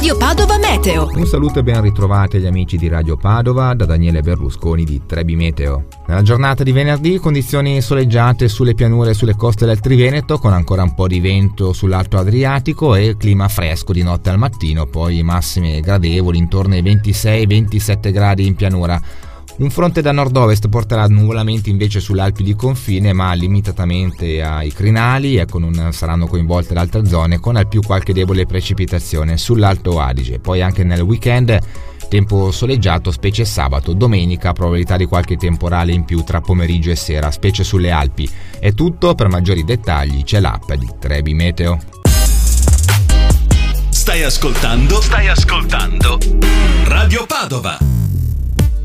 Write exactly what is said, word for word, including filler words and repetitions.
Radio Padova Meteo. Un saluto e ben ritrovati agli amici di Radio Padova da Daniele Berlusconi di Trebi Meteo. Nella giornata di venerdì condizioni soleggiate sulle pianure e sulle coste del Triveneto, con ancora un po' di vento sull'Alto Adriatico e clima fresco di notte al mattino, poi massime gradevoli intorno ai ventisei ventisette gradi in pianura. Un fronte da nord-ovest porterà nuvolamenti invece sulle Alpi di confine, ma limitatamente ai crinali, e con un, saranno coinvolte le altre zone, con al più qualche debole precipitazione sull'Alto Adige. Poi anche nel weekend tempo soleggiato, specie sabato, domenica probabilità di qualche temporale in più tra pomeriggio e sera, specie sulle Alpi. È tutto, per maggiori dettagli c'è l'app di Trebi Meteo. Stai ascoltando? Stai ascoltando Radio Padova.